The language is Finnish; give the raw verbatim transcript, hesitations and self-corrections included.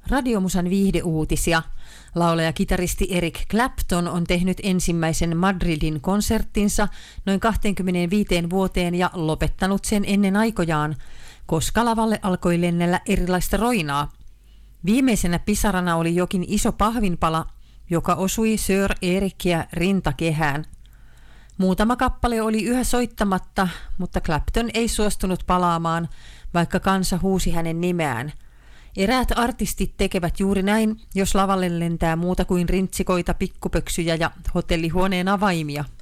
Radiomusan viihdeuutisia. Laulaja-kitaristi Eric Clapton on tehnyt ensimmäisen Madridin konserttinsa noin kaksikymmentäviisi vuoteen ja lopettanut sen ennen aikojaan, koska lavalle alkoi lennellä erilaista roinaa. Viimeisenä pisarana oli jokin iso pahvinpala, joka osui Sir Erickiä rintakehään. Muutama kappale oli yhä soittamatta, mutta Clapton ei suostunut palaamaan, vaikka kansa huusi hänen nimeään. Eräät artistit tekevät juuri näin, jos lavalle lentää muuta kuin rintsikoita, pikkupöksyjä ja hotellihuoneen avaimia.